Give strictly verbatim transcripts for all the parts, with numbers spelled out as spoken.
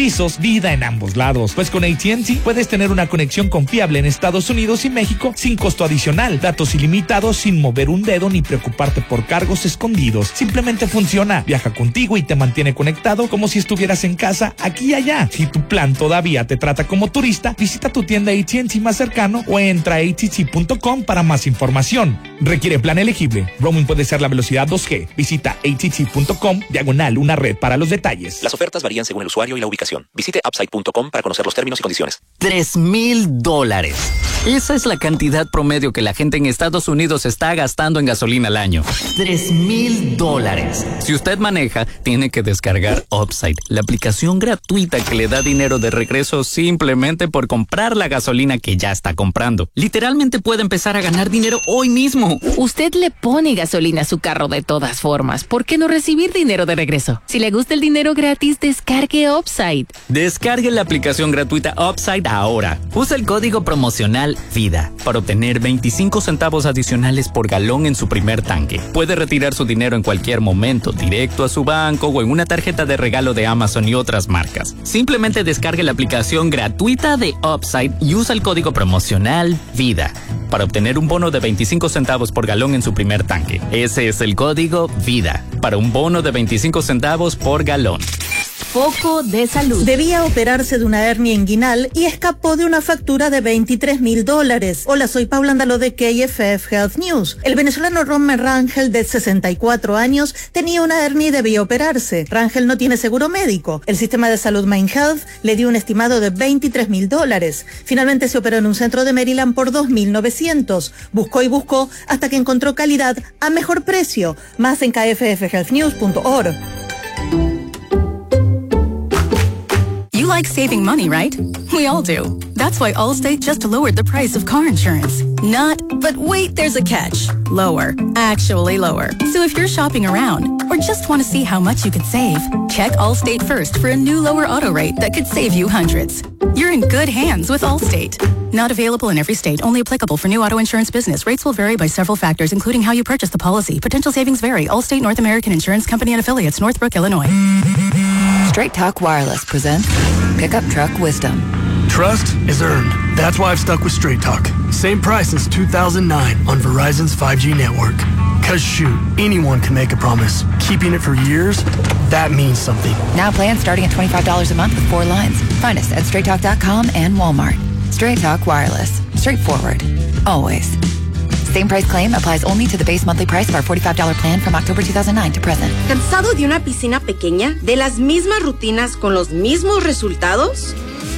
pisos, vida en ambos lados. Pues con A T and T puedes tener una conexión confiable en Estados Unidos y México sin costo adicional, datos ilimitados sin mover un dedo ni preocuparte por cargos escondidos. Simplemente funciona, viaja contigo y te mantiene conectado como si estuvieras en casa aquí y allá. Si tu plan todavía te trata como turista, visita tu tienda A T and T más cercano o entra a A T T punto com para más información. Requiere plan elegible. Roaming puede ser la velocidad dos G. Visita A T T punto com diagonal una red para los detalles. Las ofertas varían según el usuario y la ubicación. Visite upside punto com para conocer los términos y condiciones. Tres mil dólares. Esa es la cantidad promedio que la gente en Estados Unidos está gastando en gasolina al año. Tres mil dólares. Si usted maneja, tiene que descargar Upside, la aplicación gratuita que le da dinero de regreso simplemente por comprar la gasolina que ya está comprando. Literalmente puede empezar a ganar dinero hoy mismo. Usted le pone gasolina a su carro de todas formas. ¿Por qué no recibir dinero de regreso? Si le gusta el dinero gratis, descargue Upside. Descargue la aplicación gratuita Upside ahora. Usa el código promocional VIDA para obtener veinticinco centavos adicionales por galón en su primer tanque. Puede retirar su dinero en cualquier momento, directo a su banco o en una tarjeta de regalo de Amazon y otras marcas. Simplemente descargue la aplicación gratuita de Upside y usa el código promocional VIDA para obtener un bono de veinticinco centavos por galón en su primer tanque. Ese es el código VIDA para un bono de veinticinco centavos por galón. Foco de salud. Debía operarse de una hernia inguinal y escapó de una factura de veintitrés mil dólares. Hola, soy Paula Andaló de K F F Health News. El venezolano Romer Rangel, de sesenta y cuatro años, tenía una hernia y debía operarse. Rangel no tiene seguro médico. El sistema de salud Main Health le dio un estimado de veintitrés mil dólares. Finalmente se operó en un centro de Maryland por dos mil novecientos. Buscó y buscó hasta que encontró calidad a mejor precio. Más en k f f health news punto org. You like saving money, right? We all do. That's why Allstate just lowered the price of car insurance. Not, but wait, there's a catch. Lower. Actually lower. So if you're shopping around or just want to see how much you could save, check Allstate first for a new lower auto rate that could save you hundreds. You're in good hands with Allstate. Not available in every state. Only applicable for new auto insurance business. Rates will vary by several factors, including how you purchase the policy. Potential savings vary. Allstate North American Insurance Company and Affiliates, Northbrook, Illinois. Straight Talk Wireless presents Pickup Truck Wisdom. Trust is earned. That's why I've stuck with Straight Talk. Same price since two thousand nine on Verizon's five G network. Cause shoot, anyone can make a promise. Keeping it for years, that means something. Now plans starting at twenty-five dollars a month with four lines. Find us at straight talk dot com and Walmart. Straight Talk Wireless. Straightforward. Always. Same price claim applies only to the base monthly price of our forty-five dollars plan from October two thousand nine to present. ¿Cansado de una piscina pequeña? ¿De las mismas rutinas con los mismos resultados?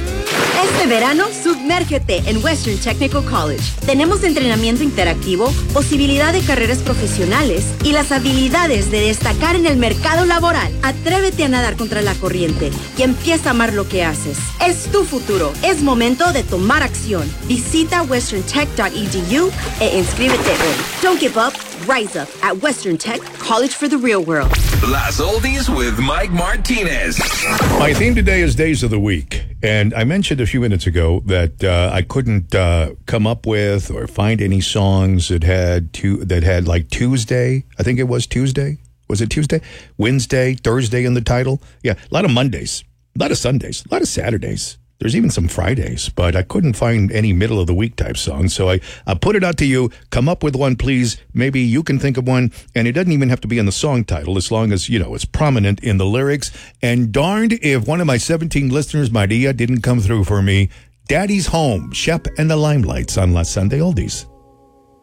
Este verano, sumérgete en Western Technical College. Tenemos entrenamiento interactivo, posibilidad de carreras profesionales y las habilidades de destacar en el mercado laboral. Atrévete a nadar contra la corriente y empieza a amar lo que haces. Es tu futuro. Es momento de tomar acción. Visita western tech dot e d u e inscríbete hoy. Don't give up. Rise up at Western Tech, college for the real world. Las Oldies with Mike Martinez. My theme today is Days of the Week. And I mentioned a few minutes ago that uh, I couldn't uh, come up with or find any songs that had two, that had like Tuesday. I think it was Tuesday. Was it Tuesday? Wednesday, Thursday in the title. Yeah, a lot of Mondays, a lot of Sundays, a lot of Saturdays. There's even some Fridays, but I couldn't find any middle of the week type songs. So I, I put it out to you. Come up with one, please. Maybe you can think of one. And it doesn't even have to be in the song title as long as, you know, it's prominent in the lyrics. And darned if one of my seventeen listeners, Maria, didn't come through for me. Daddy's Home, Shep and the Limelights on Last Sunday Oldies.